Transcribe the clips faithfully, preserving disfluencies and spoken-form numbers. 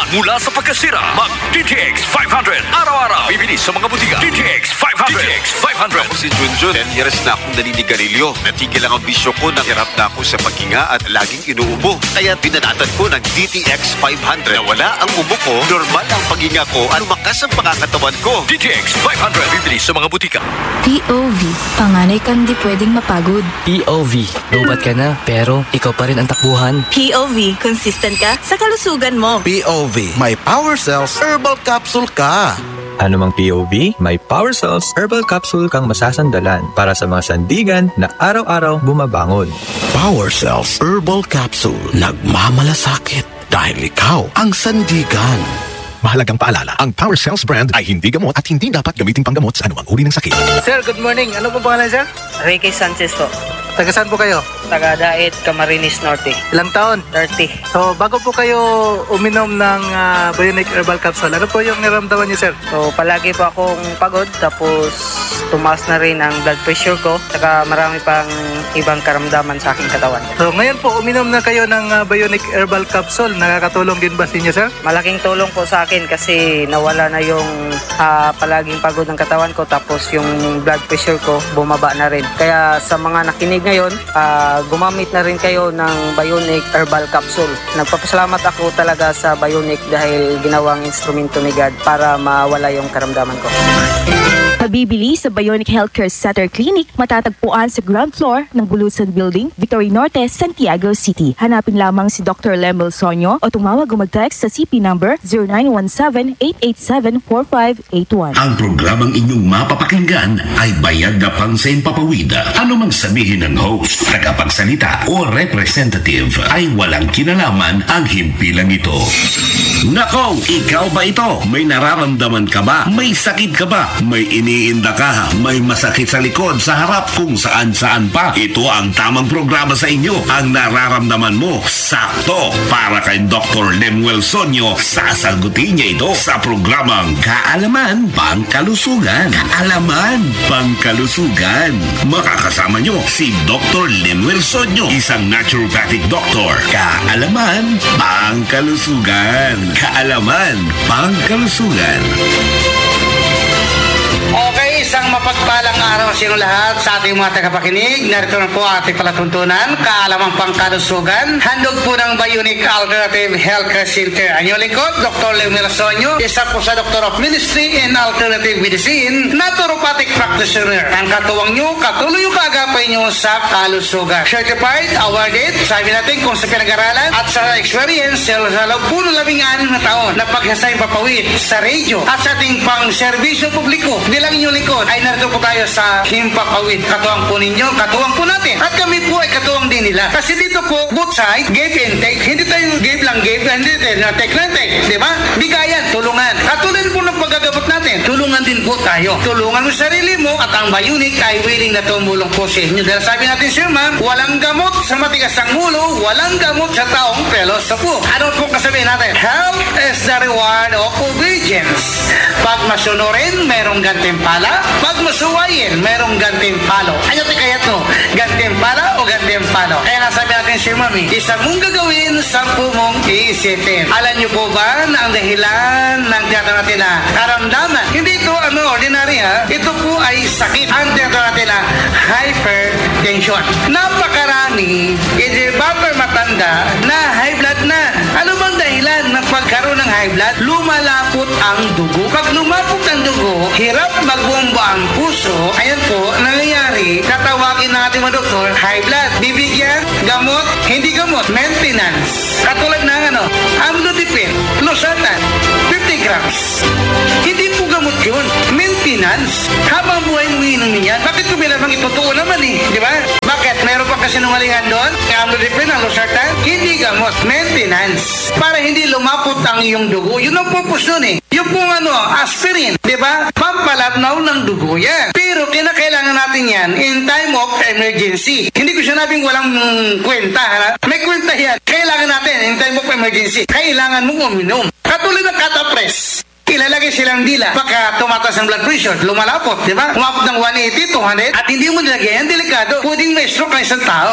kaalaman mula sa pagkasira. Mag-D T X five hundred araw-araw. Bibili sa mga butika. D T X five hundred. D T X five hundred. Ako si Junjun. ten years na akong naninigarilyo. Natigil lang ang bisyo ko nang hirap na ako sa paghinga at laging inuubo. Kaya pinanatan ko ng D T X five hundred. Nawala ang ubo ko, normal ang paghinga ko at lumakas ang pangangatawan ko. D T X five hundred. Bibili sa mga butika. P O V. Panganay kang di pwedeng mapagod. P O V. Lobat ka na, pero ikaw pa rin ang takbuhan. P O V. Consistent ka sa kalusugan mo. P O V. May Power Cells Herbal Capsule ka. Ano mang P O V, may Power Cells Herbal Capsule kang masasandalan para sa mga sandigan na araw-araw bumabangon. Power Cells Herbal Capsule. Nagmamalasakit dahil ikaw ang sandigan. Mahalagang paalala, ang Power Cells brand ay hindi gamot at hindi dapat gamitin panggamot sa anumang uri ng sakit. Sir, good morning. Ano po pangalan, sir? Ricky Sanchez po. Taga saan po kayo? Taga Daet, Camarines Norte. Ilang taon? thirty. So, bago po kayo uminom ng uh, Bionic Herbal Capsule, ano po yung naramdaman niyo, sir? So, palagi po akong pagod, tapos tumaas na rin ang blood pressure ko, saka marami pang ibang karamdaman sa aking katawan. So, ngayon po, uminom na kayo ng uh, Bionic Herbal Capsule. Nakakatulong din ba sa inyo, sir? Malaking tulong po sa akin kasi nawala na yung uh, palaging pagod ng katawan ko, tapos yung blood pressure ko bumaba na rin. Kaya sa mga nakinig ngayon, uh, gumamit na rin kayo ng Bionic Herbal Capsule. Nagpapasalamat ako talaga sa Bionic dahil ginawang instrumento ni God para mawala yung karamdaman ko. Mabibili sa Bionic Healthcare Center Clinic, matatagpuan sa ground floor ng Bulusan Building, Victory Norte, Santiago City. Hanapin lamang si Doctor Lemel Sonyo o tumawag o mag-text sa C P number zero nine one seven, eight eight seven, four five eight one. Ang programang inyong mapapakinggan ay bayad na pang sa impapawid. Ano mang sabihin ng host, tagapagsalita o representative ay walang kinalaman ang himpilang ito. Nako, ikaw ba ito? May nararamdaman ka ba? May sakit ka ba? May iniinda ka? May masakit sa likod, sa harap, kung saan-saan pa? Ito ang tamang programa sa inyo. Ang nararamdaman mo, sakto. Para kay Doctor Lemuel Sonyo, sasagutin niya ito sa programang Kaalaman Pangkalusugan. Kaalaman Pangkalusugan. Makakasama niyo si Doctor Lemuel Sonyo, isang naturopathic doctor. Kaalaman Pangkalusugan. Kaalaman Pangkalusugan. Okay, isang mapagpalang araw sa inyo lahat sa ating mga tagapakinig. Narito na po ating palatuntunan, Kaalamang Pangkalusugan. Handog po ng Bionic Alternative Healthcare Center. Ang inyong lingkod, Doctor Lemuel Sonyo, isa po sa Doctor of Ministry in Alternative Medicine, naturopathic practitioner. Ang katuwang nyo, katuloy yung kaagapay nyo sa kalusugan. Certified, awarded, sabi natin kung sa pinag-aralan at sa experience sa loob po ng labing anim na taon na paghasay papawid sa radio at sa ating pang-serbisyo publiko. Bilang inyong likod ay narito po tayo sa Himpapawid. Katuwang po ninyo, katuwang po natin. At kami po ay katuwang din nila. Kasi dito po, both side, give and take. Hindi tayo give lang give, hindi tayo na take lang take. Diba? Bigayan, tulungan. Katulad po ng paggagamot natin, tulungan din po tayo. Tulungan mo sarili mo at ang Bionic ay willing na tumulong po sa inyo. Dahil sabi natin, Sir Ma'am, walang gamot sa matigas ang ulo, walang gamot sa taong pelos sa po. Ano po kasabihin natin? Health is the reward of obedience. Pag masunurin, merong gantimpala. Pag masuwayin, merong gantimpalo. Ano tayo kaya ito? Gantimpala o gantimpalo? Kaya nga sabi natin, Sir Mami, isang mong gagawin, sampu mong iisipin. Alam niyo po ba na ang dahilan ng tiyatawag natin na karamdaman? Hindi ito ano, ordinary ha. Ito po ay sakit. Ang tiyatawag natin na hypertension. Napakarami, hindi ba matanda na high blood na? Ano bang dahilan ng pagkaroon ng high blood? Lumalapot ang dugo. Pag lumapot ang dugo, hirap magbomba ang puso. Ayan po, nangyayari, tatawagin natin mga doktor, high blood. Bibigyan, gamot, hindi gamot, maintenance. Katulad ng ano, amlodipine, losartan, fifty grams. Hindi po gamot yun, maintenance. Habang buhay mo inumin yan, bakit ko bilang itutuo naman eh, di ba? Bakit? Meron pa kasi nungalingan doon, amlodipine, ang losartan, hindi gamot, maintenance. Para hindi lumapot ang iyong dugo, yun ang purpose nun eh. Yung pong ano, aspirin, di ba? Pampalapnaw ng dugo yan. Pero kinakailangan natin yan in time of emergency. Hindi ko sinabing walang kwenta, ha? May kwenta yan. Kailangan natin in time of emergency. Kailangan mong uminom. Katulad ng catapres. Ilalagay silang dila. Pagka tumatas ang blood pressure, lumalapot, di ba? Umapot ng one eighty, two hundred, at hindi mo nilagay yan, delikado. Pwedeng may stroke ang isang tao. Pero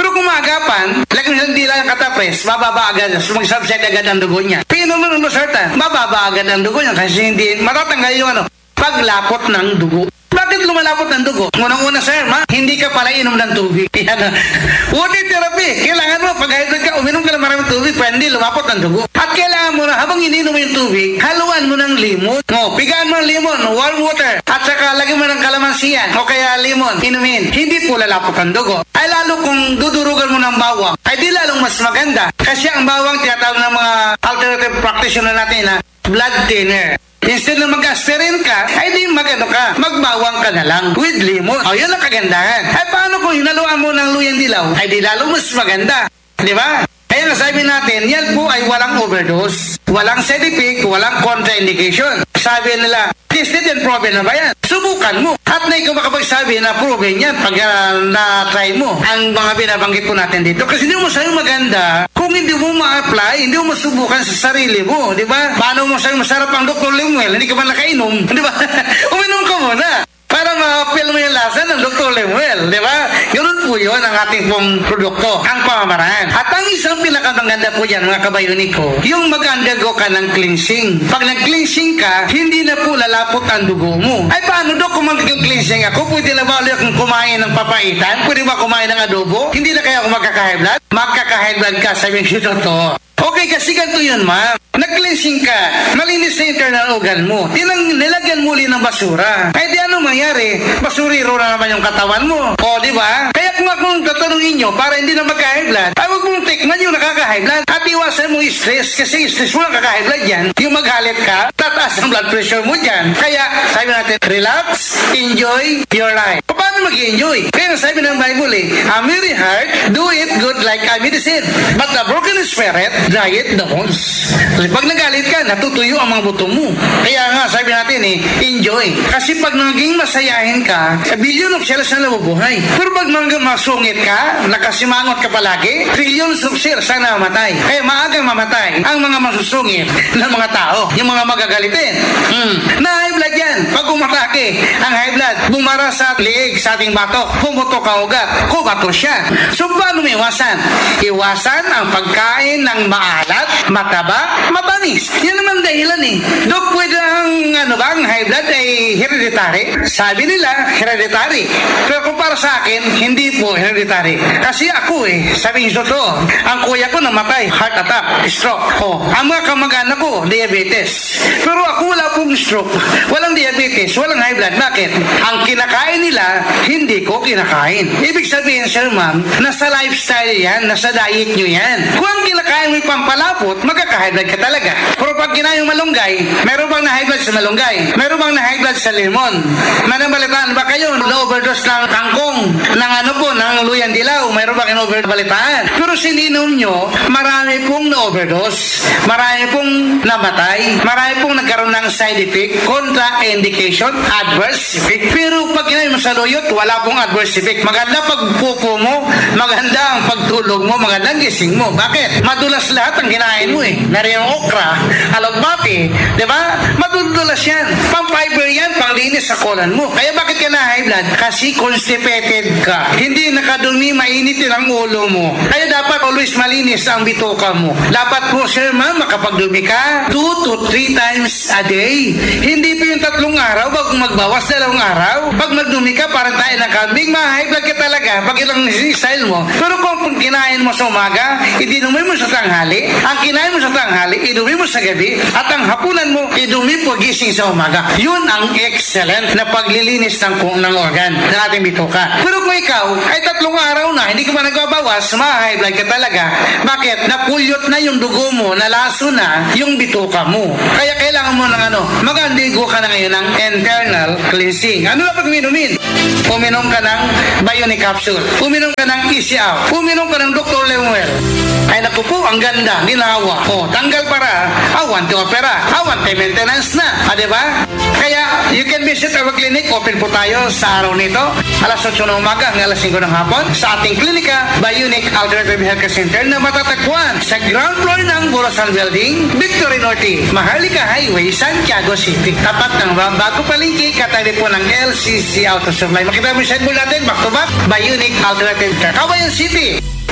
Pero kung maagapan, lagyan mo dila ang katapres, bababa agad, mag-subside agad ang dugo niya. Pinom mo ng losartan, bababa agad ang dugo niya kasi hindi matatanggal yung ano, paglapot ng dugo. Bakit lumalapot ng dugo? Unang-una, sir, ma, hindi ka pala inom ng tubig. Yan. Water therapy. Kailangan mo, pag hydrate ka, uminom ka ng maraming tubig, pwede lumapot ng dugo. At kailangan mo na, habang ininom mo yung tubig, haluan mo ng limon. O, pigaan mo ng limon, warm water. At saka, lagyan mo ng kalamansiyan. O kaya limon, inumin. Hindi po lalapot ang dugo. Ay lalo kung dudurugan mo ng bawang, ay di lalong mas maganda. Kasi ang bawang, tinatawag ng mga alternative practitioner natin na blood thinner. Instead na mag-aspirin ka, ay di magano ka, magbawang ka na lang with lemon. O, yun ang kagandahan. Ay paano kung hinaluan mo ng luyang dilaw? Ay di lalo mas maganda. Di ba? Kaya nasabi natin, yan po ay walang overdose, walang side effect, walang contraindication. Sabi nila, tested and proven na ba yan? Subukan mo. At na ikaw makapagsabi na proven yan pag uh, na-try mo ang mga binabanggit po natin dito. Kasi hindi mo sa'yo maganda kung hindi mo ma-apply, hindi mo masubukan sa sarili mo. Di ba? Paano mo sa'yo masarap ang Doctor Lemuel? Hindi ka man nakainom. Di ba? Uminom ka muna para ma-feel mo yung lasa ng Doctor Lemuel, di ba? Ganun po yun ang ating pong produkto, ang pamamaraan. At ang isang pinakamaganda po yan, mga kabayunik ko, yung mag-undergo ka ng cleansing. Pag nag-cleansing ka, hindi na po lalapot ang dugo mo. Ay, paano, Dok, kung mag-cleansing ako? Pwede na ba ulit akong kumain ng papaitan? Pwede ba kumain ng adobo? Hindi na kaya ako magkaka-high blood? Magkaka-high blood ka, sabi ko to. Okay, kasi ganito yun, ma'am. Nag-cleansing ka, malinis sa internal organ mo. Tinang nilagyan muli ng basura. Ay di ano mangyari? Basuriro na naman yung katawan mo. O, di ba? Kaya kung akong tatanungin nyo, para hindi na magka-high blood, ay huwag mong tikman yung nakaka-high blood. At iwasan mo yung stress, kasi stress mo nakaka-high blood yan. Yung maghalit ka, tataas ang blood pressure mo dyan. Kaya, sabi natin, relax, enjoy your life. Paano mag-enjoy? Kaya sabi ng Bible eh, a merry heart, do it good like a medicine. But a broken spirit, diet the bones. Kasi pag nagalit ka, natutuyo ang mga buto mo. Kaya nga, sabi natin eh, enjoy. Kasi pag naging masayahin ka, a billion of cells na nabubuhay. Pero pag masungit ka, nakasimangot ka palagi, trillions of cells na namatay. Kaya maagang mamatay ang mga masusungit ng mga tao, yung mga magagalitin. Hmm. Na high blood yan. Pag umatake, ang high blood, bumara sa liig sa ating batok, pumutok ka ugat, kubato siya. So, paano may iwasan? Iwasan ang pagkain ng maalat, mataba, matamis. Yan naman dahilan eh. Dok, pwede ang ano ba, ang high blood ay hereditary? Sabi nila, hereditary. Pero kung para sa akin, hindi po hereditary. Kasi ako eh, sabi niyo to, ang kuya ko namatay, heart attack, stroke. Oh, ang mga kamag-anak ko, diabetes. Pero ako wala pong stroke, walang diabetes, walang high blood. Bakit? Ang kinakain nila, hindi ko kinakain. Ibig sabihin, sir ma'am, nasa lifestyle yan, nasa diet nyo yan. Kung ang kinakain mo yung pampalapot, magkaka-high blood ka talaga. Pero pag kinain yung malunggay, meron bang na-high blood sa malunggay? Meron bang na-high blood sa lemon? Manabalitaan ba kayo? Na-overdose ng kangkong, ng ano po, ng luyang dilaw, meron bang in-overdose? Pero sininom nyo, marami pong na-overdose, marami pong namatay, marami pong nagkaroon ng side effect, contraindication, adverse effect. Pero pag kinain mo sa luyot, wala pong adverse effect. Maganda pagpupo mo, maganda ang pagtulog mo, maganda ang gising mo. Bakit? Madulas lahat ang kinain mo eh. Meron yung okra, alagbati, di ba? Madudulas yan. Pang-fiber yan, panglinis sa kolan mo. Kaya bakit ka na high blood? Kasi constipated ka. Hindi nakadumi, mainitin ang ulo mo. Kaya dapat always malinis ang bituka mo. Dapat po, sir ma'am, makapagdumi ka two to three times a day. Hindi po yung tatlong araw, bago magbawas dalawang araw. Pag magdumi ka, parang tayo ng kambing, ma-high blood ka talaga. Pag ilang style mo. Pero kung kinain mo sa umaga, idinumi mo sa tanghali. Ang kinain mo sa tanghali, idumi mo sa gabi. At ang hapunan mo, idumi po gising sa umaga. Yun ang excellent na paglilinis ng kung ng organ ng ating bituka. Pero kung ikaw ay tatlong araw na, hindi ka pa nagbabawas, ma-high blood ka talaga. Bakit? Napulyot na yung dugo mo, nalaso na yung bituka mo. Kaya kailangan mo ng ano, mag-andigo ka na ngayon ng internal cleansing. Ano dapat uminumin? Uminom ka ng Bionic Capsule. Uminom ka ng Easy Out. Uminom ka ng Doctor Lemuel. Ay naku po, ang ganda, ginawa. O, tanggal para, awan to opera, awan to maintenance na. Ah, diba? Kaya, you can visit our clinic. Open po tayo sa araw nito. alas otso ng umaga hanggang alas singko ng hapon. Sa ating klinika, Bionic Alternative Healthcare Center na matatagpuan sa ground floor ng Borosan Building, Victory Norte, Maharlika Highway, Santiago City. Tapat ng bago palengke, katabi po ng L C C Auto Supply. Makita mo yung signboard natin, back to back, Bionic Alternative Care. Kawayan City.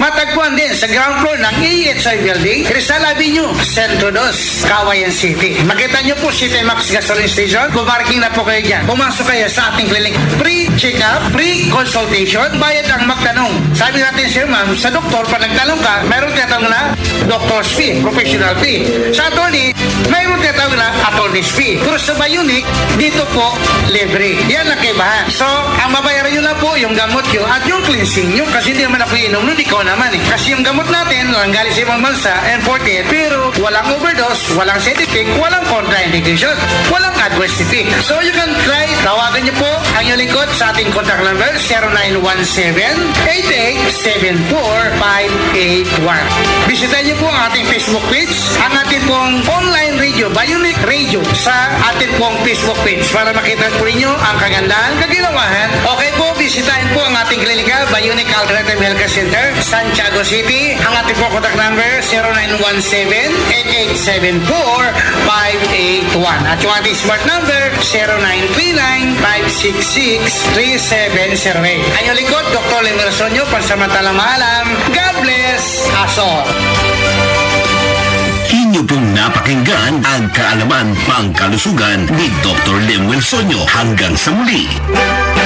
Matagpuan din sa ground floor ng A H I Building, Rizal Avenue, Centro dos, Cagayan City. Makita nyo po si T-Max Gasoline Station. Bumarking na po kayo dyan. Pumasok kayo sa ating clinic. Pre-check-up, pre-consultation, bayad ang magtanong. Sabi natin sir ma'am, sa doktor, pag nagtanong ka, mayroon tinatawag na doctor's fee, professional fee. Sa attorney, mayroon tinatawag na attorney's fee. Pero sa Bionic, dito po, libre. Yan ang kaibahan. So, ang babayaran nyo na po yung gamot nyo at yung cleansing nyo kasi hindi naman ako inom nun, ikaw naman eh. Kasi yung gamot natin, ang galing sa ibang bansa, imported, pero walang overdose, walang side effect, walang contraindication, walang adverse effect. So, you can try, tawagan nyo po ang inyong lingkod sa ating contact number zero nine one seven, eight eight seven four, five eight one. Bisitahin nyo po ang ating Facebook page, ang ating pong online radio, Bionic Radio, sa ating pong Facebook page para makita po ninyo ang kagandahan, kaginawahan. Okay po, bisitahin po ang ating klinika, Bionic Alternative Healthcare Center, Santiago City. Ang ating po contact number zero nine one seven, eight eight seven four, five eight one. At yung ating smart number zero nine three nine, five six six, three seven zero eight. Ang inyong lingkod, Doctor Lemuel Sonyo, pansamantalang maalam. God bless us all. Inyo pong napakinggan ang kaalaman pangkalusugan ni Doctor Lemuel Sonyo. Hanggang sa muli.